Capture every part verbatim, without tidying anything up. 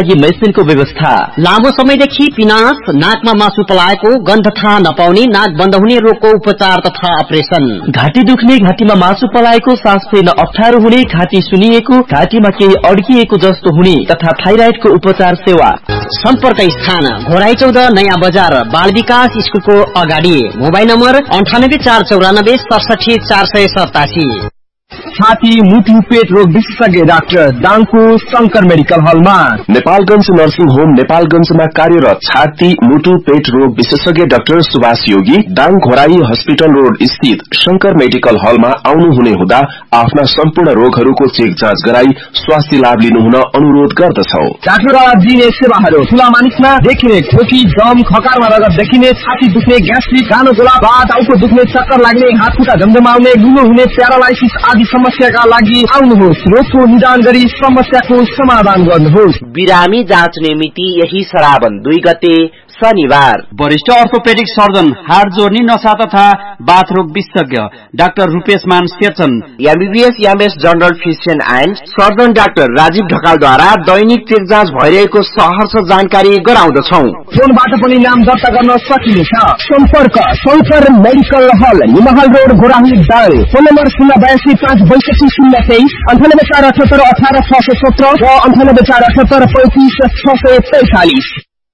लागि मेसिनको व्यवस्था। लामो समयदेखि पिनास, नाकमा मासु पलाएको, गन्ध थाहा नपाउने, नाक बन्द हुने रोगको उपचार तथा अपरेसन। घाँटी दुख्ने, घाँटीमा मासु पलाएको, सास फेर्न अप्ठ्यारो हुने, घाँटी सुनिएको, घाँटीमा केही अड्किएको जस्तो हुने तथा थाइराइडको उपचार सेवा। सम्पर्क स्थान घोराई चौध नयाँ बजार बाल विकास स्कुलको अगाडि। मोबाइल नम्बर अन्ठानब्बे चार चौरानब्बे सडसठी चार सय सतासी। छाती मुटु पेट रोग विशेषज्ञ डाक्टर दाङको शंकर मेडिकल हलमा। नेपालगंज नर्सिङ होम नेपालगंजमा कार्यरत छाती मुटु पेट रोग विशेषज्ञ डाक्टर सुभाष योगी दाङ घोराई हस्पिटल रोड स्थित शंकर मेडिकल हलमा आउनुहुने हुँदा आफ्ना सम्पूर्ण रोगहरूको चेक जाँच गराई स्वास्थ्य लाभ लिनुहुन अनुरोध गर्दछौ। डाक्टरद्वारा दिइने सेवाहरू ठूला मानिसमा देखिने खोकी, दम, खकारमा रगत देखिने, छाती दुख्ने, ग्यास्ट्रिक, गानो गोला, टाउको दुख्ने, चक्कर लाग्ने, हात खुट्टा झमझमाउने, गुलो हुने, प्यारालाइसिस आदि समस्याका लागि आउनुहोस्। रोगको निदान गरी समस्याको समाधान गर्नुहोस्। बिरामी जाँच्ने मिति यही श्रावण दुई गते शनिबार। वरिष्ठ अर्थोपेडिक सर्जन, हाड जोड्ने, नसा तथा बाथरोग विशेषज्ञ डाक्टर रूपेश मान Sherchan, MBBS MS general physician and surgeon doctor Rajiv ढकालद्वारा Dainik check जाँच भइरहेको सहर्ष जानकारी गराउँदछौ। फोनबाट पनि नाम दर्ता गर्न सकिनेछ। सम्पर्क शंकर मेडिकल हल, निमहल road, Ghorahi Dang. Phone number शून्य बयासी पाँच बैसठी शून्य तेइस, अन्ठानब्बे चार अठहत्तर अठार छ सय सत्र र अन्ठानब्बे चार अठहत्तर पैंतिस छ सय पैंतालिस।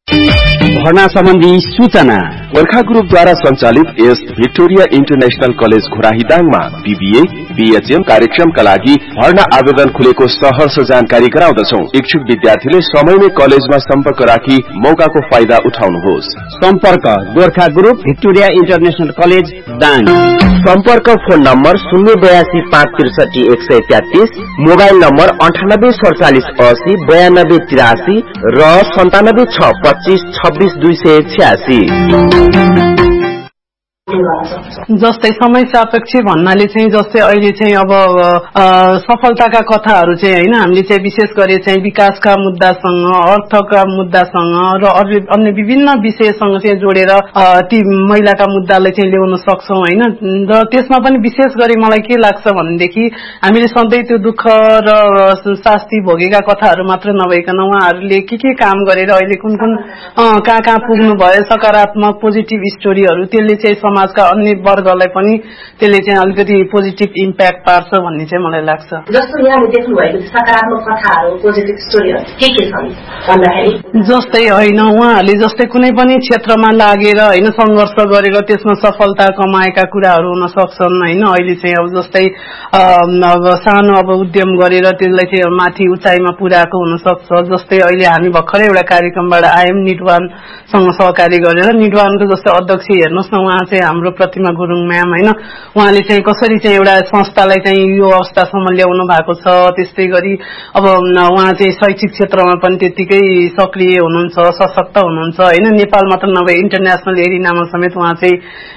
भर्ना सम्बन्धी सूचना वर्खा ग्रुपद्वारा सञ्चालित S Victoria international college घोराहीदाङमा BBA BHM कार्यक्रमका लागि भर्ना आवेदन खुलेको सहर्ष जानकारी गराउँदछौ। इच्छुक विद्यार्थीले समयमै कलेजमा सम्पर्क राखी मौकाको फाइदा उठाउनुहोस्। सम्पर्क Gorkha group Victoria international college Dang. सम्पर्क फोन नम्बर शून्य बयासी पाँच त्रिसठी एक सय तेत्तीस, मोबाइल नम्बर अन्ठानब्बे सडचालिस असी बयानब्बे तिरासी र सन्तानब्बे छ पच्चीस छब्बीस दुई सय छ्यासी। जस्तै समय सापेक्ष भन्नाले चाहिँ जस्तै अहिले चाहिँ अब सफलताका कथाहरू चाहिँ हैन, हामीले चाहिँ विशेष गरी चाहिँ विकासका मुद्दासँग, अर्थका मुद्दासँग र अन्य विभिन्न विषयसँग चाहिँ जोडेर ती महिलाका मुद्दालाई चाहिँ ल्याउन सक्छौं हैन। र त्यसमा पनि विशेष गरी मलाई के लाग्छ भनेदेखि हामीले सधैँ त्यो दुःख र शास्ति भोगेका कथाहरू मात्र नभइकन उहाँहरूले के के काम गरेर अहिले कुन कुन कहाँ कहाँ पुग्नु भयो, सकारात्मक पोजिटिभ स्टोरीहरू, त्यसले चाहिँ समाजका अन्य वर्गलाई पनि त्यसले चाहिँ अलिकति पोजिटिभ इम्प्याक्ट पार्छ भन्ने चाहिँ मलाई लाग्छ। जस्तो यहाँले देख्नु भएको सकारात्मक कथाहरू, पोजिटिभ स्टोरीहरू के के छन् भन्दाखेरि जस्तै हैन, उहाँहरूले जस्तै कुनै पनि क्षेत्रमा लागेर हैन संघर्ष गरेर त्यसमा सफलता कमाएका कुराहरू हुन सक्छन् हैन। अहिले चाहिँ अब जस्तै अब सानो अब उद्यम गरेर त्यसलाई चाहिँ माथि उचाइमा पुर्याएको हुन सक्छ। जस्तै अहिले हामी भर्खरै एउटा कार्यक्रमबाट आयौं निडवानसँग सहकारी गरेर, निडवानको जस्तै अध्यक्ष हेर्नुहोस् न, उहाँ चाहिँ हाम्रो प्रतिमा गुरुङ म्याम हैन, उहाँले चाहिँ कसरी चाहिँ एउटा संस्थालाई चाहिँ यो अवस्थासम्म ल्याउनु भएको छ। त्यस्तै गरी अब उहाँ चाहिँ शैक्षिक क्षेत्रमा पनि त्यतिकै सक्रिय हुनुहुन्छ, सशक्त हुनुहुन्छ हैन। नेपाल मात्र नभए इन्टरनेशनल एरिनामा समेत उहाँ चाहिँ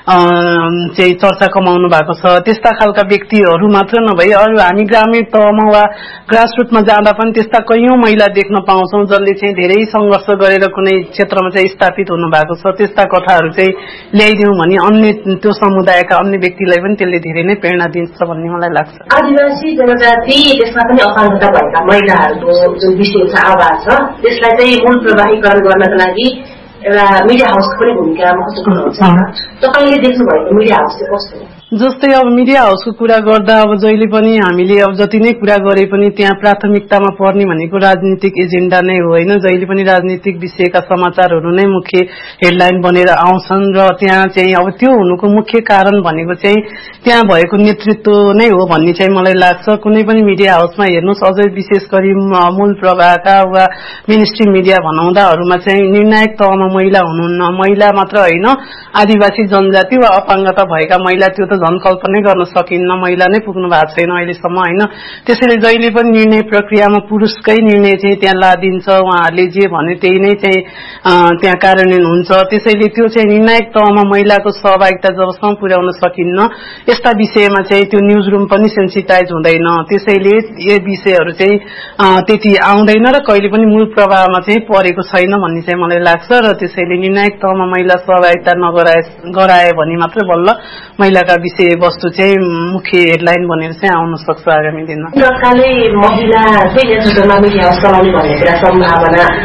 चाहिँ चर्चा कमाउनु भएको छ। त्यस्ता खालका व्यक्तिहरू मात्र नभई अरू हामी ग्रामीण तहमा वा ग्रासरुटमा जाँदा पनि त्यस्ता कैयौं महिला देख्न पाउँछौं जसले चाहिँ धेरै संघर्ष गरेर कुनै क्षेत्रमा चाहिँ स्थापित हुनु भएको छ। त्यस्ता कथाहरू चाहिँ ल्याइदिउँ भने अन्य त्यो समुदायका अन्य व्यक्तिलाई पनि त्यसले धेरै नै प्रेरणा दिन्छ भन्ने मलाई लाग्छ। आदिवासी जनजाति त्यसमा पनि अपाङ्गता भएका महिलाहरूको जुन विषय छ, आवाज छ, त्यसलाई चाहिँ मूल प्रवाहीकरण गर्नका लागि एउटा मिडिया हाउसको पनि भूमिका महत्त्वपूर्ण हुन्छ। तपाईले देख्नु भएको मिडिया हाउस चाहिँ कस्तो हो? जस्तै अब मिडिया हाउसको कुरा गर्दा अब जहिले पनि हामीले अब जति नै कुरा गरे पनि त्यहाँ प्राथमिकतामा पर्ने भनेको राजनीतिक एजेन्डा नै हो हैन। जहिले पनि राजनीतिक विषयका समाचारहरू नै मुख्य हेडलाइन बनेर आउँछन् र त्यहाँ चाहिँ अब त्यो हुनुको मुख्य कारण भनेको चाहिँ त्यहाँ भएको नेतृत्व नै हो भन्ने चाहिँ मलाई लाग्छ। कुनै पनि मिडिया हाउसमा हेर्नुहोस्, अझै विशेष गरी मूल प्रवाहका वा मिनिस्ट्री मिडिया भनाउँदाहरूमा चाहिँ निर्णायक तहमा महिला हुनुहुन्न। महिला मात्र होइन, आदिवासी जनजाति वा अपाङ्गता भएका महिला त्यो त झन् कल्पनै गर्न सकिन्न, महिला नै पुग्नु भएको छैन अहिलेसम्म हैन। त्यसैले जहिले पनि निर्णय प्रक्रियामा पुरुषकै निर्णय चाहिँ त्यहाँ लादिन्छ, उहाँहरूले जे भने त्यही नै चाहिँ त्यहाँ कार्यान्वयन हुन्छ। त्यसैले त्यो चाहिँ निर्णायक तहमा महिलाको सहभागिता जबसम्म पुर्याउन सकिन्न, यस्ता विषयमा चाहिँ त्यो न्युज रुम पनि सेन्सिटाइज हुँदैन। त्यसैले यो विषयहरू चाहिँ त्यति आउँदैन र कहिले पनि मूल प्रवाहमा चाहिँ परेको छैन भन्ने चाहिँ मलाई लाग्छ। र त्यसैले निर्णायक तहमा महिला सहभागिता नगराए गराए भने मात्र बल्ल महिलाका विषय वस्तु चाहिँ मुख्य हेडलाइन बनेर चाहिँ आउन सक्छ आगामी दिनमा। सरकारले महिला चाहिँ नेतृत्वमा मिडिया हाउस चलाउने भन्ने कुरा सम्भावना